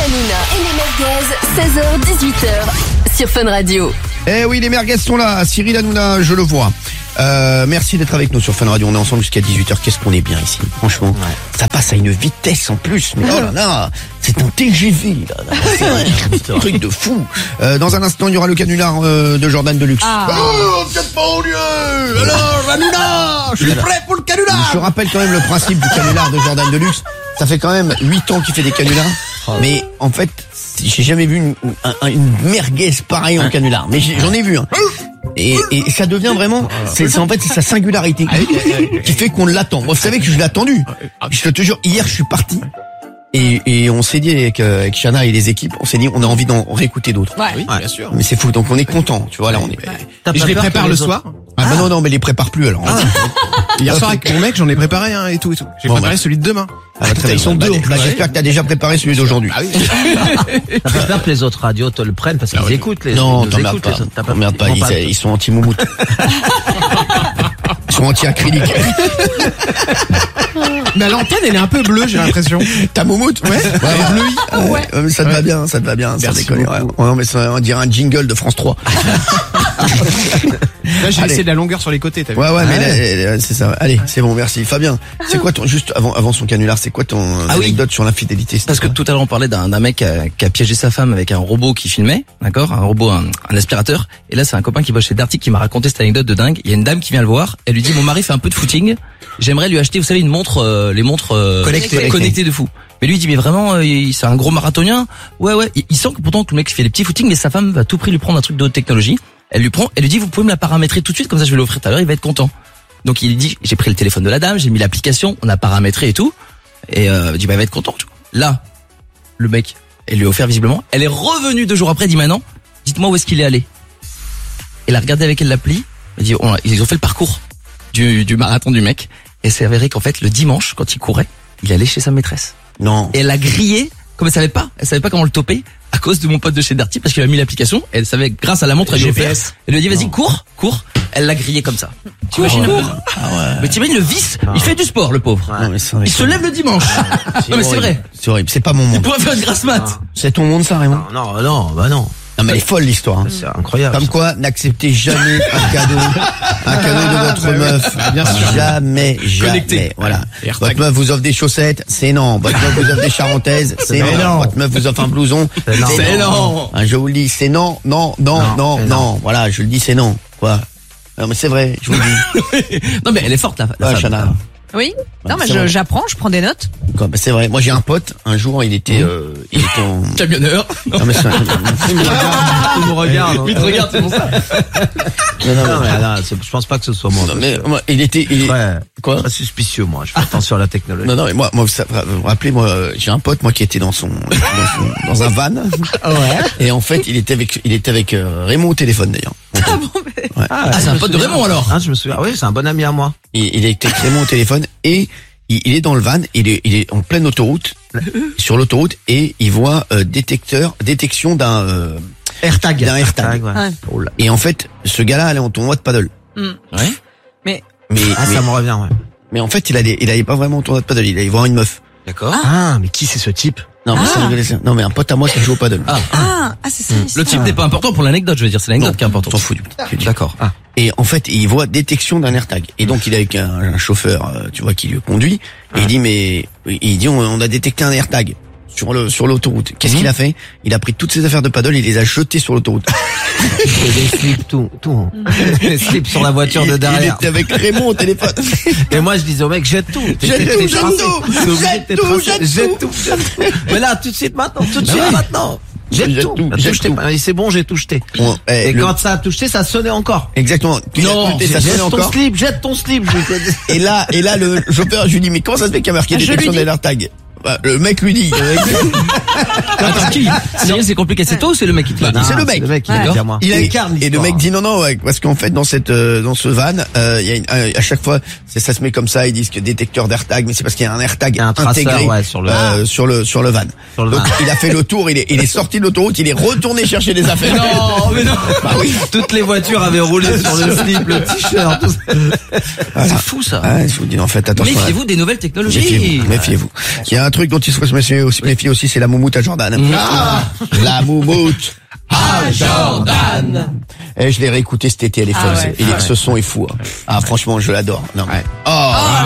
Hanouna et les merguez, 16h-18h sur Fun Radio. Eh oui, les merguez sont là. Cyril Hanouna, je le vois. Merci d'être avec nous sur Fun Radio. On est ensemble jusqu'à 18h. Qu'est-ce qu'on est bien ici. Franchement, ça passe à une vitesse en plus. Mais oh là là, c'est un TGV là. C'est un truc de fou. Dans un instant, il y aura le canular de Jordan Deluxe. Oh, c'est bon Dieu. Alors, Hanouna, je suis prêt pour le canular. Je rappelle quand même le principe du canular de Jordan Deluxe. Ça fait quand même 8 ans qu'il fait des canulars. Mais en fait, j'ai jamais vu une merguez pareille en canular. Mais j'en ai vu. Et ça devient vraiment, c'est en fait c'est sa singularité qui fait qu'on l'attend. Moi, vous savez que je l'ai attendu. Je te jure, hier je suis parti et on s'est dit avec Chana et les équipes, on s'est dit on a envie d'en réécouter d'autres. Ouais. Oui, bien sûr. Mais c'est fou, donc on est content. Tu vois là, on est. Et je les prépare le soir. Ah bah non, mais les prépare plus alors. Hier soir avec mon mec, j'en ai préparé un et tout. J'ai préparé celui de demain. Ils sont deux. J'espère que t'as déjà préparé celui d'aujourd'hui. J'espère que les autres radios te le prennent parce qu'ils écoutent les. Non, t'emmerdes pas. Ils sont anti-moumoute. Ils sont anti-acrylique. Mais l'antenne, elle est un peu bleue, j'ai l'impression. Ta moumoute? Ouais. Ouais. Ça te va bien, ça déconne. Ouais, mais ça, on dirait un jingle de France 3. Là, j'ai laissé de la longueur sur les côtés, t'as vu? Ouais, mais là, c'est ça. Allez, c'est bon, merci. Fabien, c'est quoi juste avant son canular, c'est quoi ton anecdote sur l'infidélité? Parce que tout à l'heure, on parlait d'un mec qui a piégé sa femme avec un robot qui filmait, d'accord? Un robot, un aspirateur. Et là, c'est un copain qui bosse chez Darty qui m'a raconté cette anecdote de dingue. Il y a une dame qui vient le voir. Elle lui dit, mon mari fait un peu de footing. J'aimerais lui acheter, vous savez, une montre, les montres connectées de fou. Mais lui il dit, mais vraiment, c'est un gros marathonien. Ouais. Il sent que pourtant que le mec fait des petits footings, mais sa femme va à tout prix lui prendre un truc de haute technologie. Elle lui prend, elle lui dit, vous pouvez me la paramétrer tout de suite, comme ça je vais l'offrir tout à l'heure, il va être content. Donc il dit, j'ai pris le téléphone de la dame, j'ai mis l'application, on a paramétré et tout. Et il dit, bah, il va être content. Là, le mec, elle lui a offert visiblement. Elle est revenue 2 jours après, dit, maintenant, dites-moi où est-ce qu'il est allé. Elle a regardé avec elle l'appli. Elle dit, ils ont fait le parcours du marathon du mec. Et c'est avéré qu'en fait, le dimanche, quand il courait, il allait chez sa maîtresse. Non. Et elle a grillé, comme elle savait pas comment le toper, à cause de mon pote de chez Darty, parce qu'il a mis l'application, elle savait, grâce à la montre, elle lui a offert. Elle lui a dit, vas-y, cours. Elle l'a grillé comme ça. T'imagines un peu? Mais t'imagines le vice? Il fait du sport, le pauvre. Non, mais il se lève le dimanche. Non, mais c'est vrai. C'est horrible. C'est pas mon monde. Il pourrait faire une grasse mat. C'est ton monde, ça, Raymond? Non. Non, mais elle est folle, l'histoire. Hein. C'est incroyable. Comme quoi, n'acceptez jamais un cadeau de votre meuf. Bien sûr. Jamais. Voilà. Votre meuf vous offre des chaussettes, c'est non. Votre meuf vous offre des charentaises, c'est non. Votre meuf vous offre un blouson, c'est non. Je vous le dis, c'est non. Voilà, je le dis, c'est non. Quoi? Non, mais c'est vrai, je vous le dis. Non, mais elle est forte, la femme. Chana. Oui. Non, mais j'apprends, je prends des notes. Quoi, bah, c'est vrai. Moi, j'ai un pote. Un jour, il était en camionneur. Non, mais il me regarde. Il te regarde, c'est pour ça. Non, mais là, je pense pas que ce soit moi. Non, mais moi, il est très suspicieux, moi. Je fais attention à la technologie. Non, mais moi, vous vous rappelez, moi, j'ai un pote, moi, qui était dans un van. Ouais. Et en fait, il était avec Raymond au téléphone, d'ailleurs. Ah bon, mais... c'est un pote de Raymond, alors. Je me souviens. Oui, c'est un bon ami à moi. Il est avec Raymond au téléphone et il est dans le van, il est en pleine autoroute, sur l'autoroute, et il voit détection d'un AirTag. Ouais. Et en fait, ce gars-là, elle est en tournoi de paddle. Ouais. Mais ça me revient, ouais. Mais en fait, il allait pas vraiment en tournoi de paddle, il allait voir une meuf. D'accord. Mais qui c'est ce type? Non, mais un pote à moi qui joue au paddle. c'est ça. Le type n'est pas important pour l'anecdote, je veux dire, c'est l'anecdote qui est importante. T'en fous du D'accord. Et en fait, il voit détection d'un AirTag. Et donc, il est avec un chauffeur, tu vois, qui le conduit. Et il dit, on a détecté un AirTag sur l'autoroute. Qu'est-ce qu'il a fait? Il a pris toutes ses affaires de paddle, il les a jetées sur l'autoroute. Des slips, tout. Des slips sur la voiture de derrière. Il était avec Raymond au téléphone. Et moi, je disais au mec, jette tout. Jette tout. Mais là, tout de suite, maintenant. Jette tout. C'est bon, j'ai tout jeté. Et quand ça a touché, ça sonnait encore. Exactement. Jette ton slip. Et là, le chauffeur, je lui dis, mais comment ça se fait qu'il y a marqué détection de l'AirTag? Le mec lui dit. Attends, qui? C'est compliqué, c'est toi ou c'est le mec qui te l'a dit? C'est le mec. Il incarne. Et le mec dit non, parce qu'en fait, dans ce van, il y a à chaque fois, ça se met comme ça, ils disent que détecteur d'AirTag, mais c'est parce qu'il y a un AirTag intégré sur le van. Donc, il a fait le tour, il est sorti de l'autoroute, il est retourné chercher des affaires. Non. Bah oui. Toutes les voitures avaient roulé sur le slip, le t-shirt, tout ça. C'est fou, ça. Je vous dis, en fait, attention. Méfiez-vous des nouvelles technologies. Méfiez-vous. Il y a un truc dont il faut se méfier aussi, c'est la moumoute à Jordan. La moumoute à Jordan. Et je l'ai réécouté cet été, elle est folle. ouais. Ce son est fou. Hein. Ah, franchement, je l'adore. Non. Ouais. Oh.